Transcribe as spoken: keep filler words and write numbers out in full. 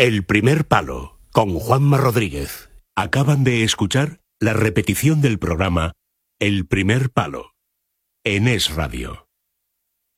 El primer palo, con Juanma Rodríguez. Acaban de escuchar la repetición del programa El primer palo, en Es Radio.